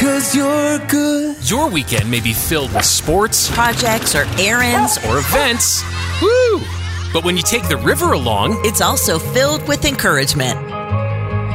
'cause you're good. Your weekend may be filled with sports, projects, or errands, or events. Woo! But when you take the river along, it's also filled with encouragement.